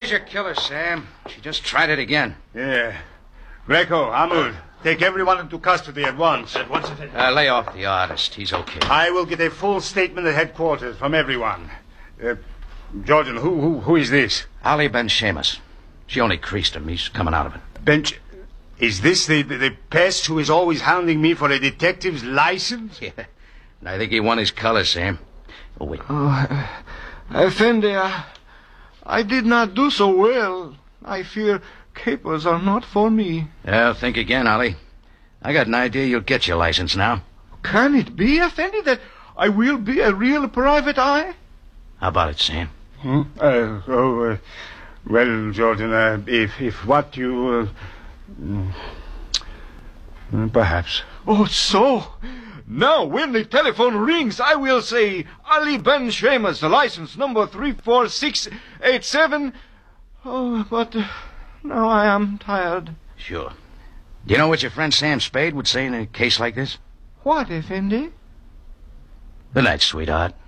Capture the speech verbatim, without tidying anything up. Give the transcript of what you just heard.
There's your killer, Sam. She just tried it again. Yeah. Greco, Amul, take everyone into custody at once. At once, Uh, lay off the artist. He's okay. I will get a full statement at headquarters from everyone. Uh, Jordan, who, who who is this? Ali Ben Sheamus. She only creased him. He's coming out of it. Bench. Is this the, the, the pest who is always hounding me for a detective's license? Yeah. And I think he won his color, Sam. Oh, wait. Oh, uh, Effendi, I, I did not do so well. I fear capers are not for me. Well, think again, Ali. I got an idea you'll get your license now. Can it be, Effendi, that I will be a real private eye? How about it, Sam? Hmm? Uh, oh, uh, well, Jordan, uh, if, if what you... Uh, mm, perhaps. Oh, so... Now, when the telephone rings, I will say, Ali Ben Sheamus, license number three four six eight seven. Oh, but uh, now I am tired. Sure. Do you know what your friend Sam Spade would say in a case like this? What, Effendi? Good night, sweetheart.